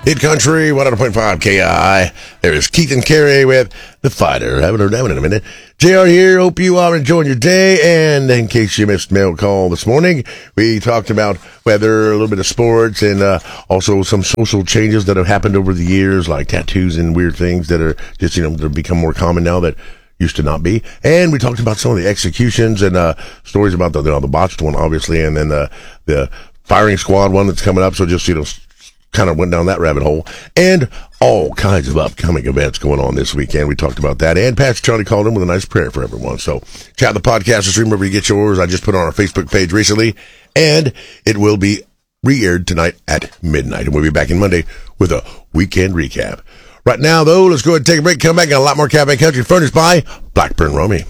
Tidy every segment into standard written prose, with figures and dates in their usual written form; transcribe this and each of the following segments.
Hit Country, 100.5 KI. There's Keith and Carrie with The Fighter. Haven't heard that one in a minute. JR here. Hope you are enjoying your day. And in case you missed mail call this morning, we talked about weather, a little bit of sports, and also some social changes that have happened over the years, like tattoos and weird things that are just, they've become more common now that used to not be. And we talked about some of the executions and stories about the botched one, obviously, and then the firing squad one that's coming up. So just, kind of went down that rabbit hole, and all kinds of upcoming events going on this weekend. We talked about that, and Pastor Charlie called in with a nice prayer for everyone. So check out the podcast or stream wherever you get yours. I just put it on our Facebook page recently, and it will be re-aired tonight at midnight, and we'll be back in Monday with a weekend recap. Right now, though, let's go ahead and take a break, come back, and a lot more Cafe Country furnished by Blackburn Romy.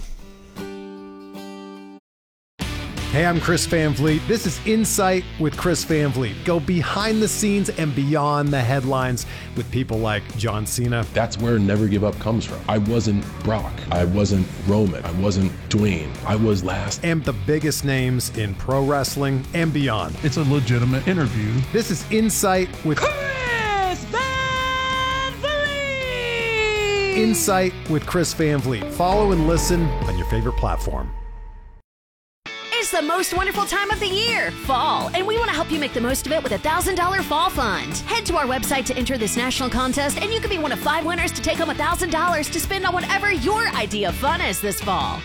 Hey, I'm Chris Van Vliet. This is Insight with Chris Van Vliet. Go behind the scenes and beyond the headlines with people like John Cena. That's where Never Give Up comes from. I wasn't Brock. I wasn't Roman. I wasn't Dwayne. I was last. And the biggest names in pro wrestling and beyond. It's a legitimate interview. This is Insight with Chris Van Vliet. Insight with Chris Van Vliet. Follow and listen on your favorite platform. It's the most wonderful time of the year, fall, and we want to help you make the most of it with a $1,000 fall fund. Head to our website to enter this national contest, and you could be one of 5 winners to take home $1,000 to spend on whatever your idea of fun is this fall.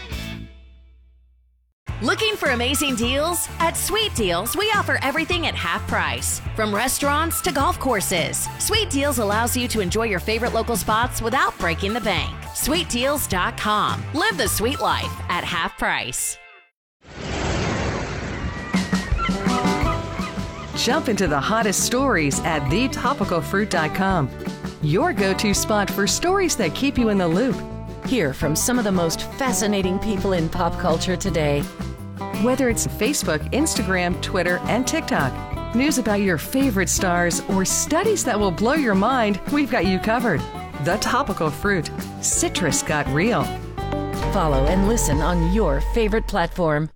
Looking for amazing deals? At Sweet Deals, we offer everything at half price. From restaurants to golf courses, Sweet Deals allows you to enjoy your favorite local spots without breaking the bank. SweetDeals.com. Live the sweet life at half price. Jump into the hottest stories at thetopicalfruit.com. Your go-to spot for stories that keep you in the loop. Hear from some of the most fascinating people in pop culture today. Whether it's Facebook, Instagram, Twitter, and TikTok, news about your favorite stars, or studies that will blow your mind, we've got you covered. The Topical Fruit. Citrus got real. Follow and listen on your favorite platform.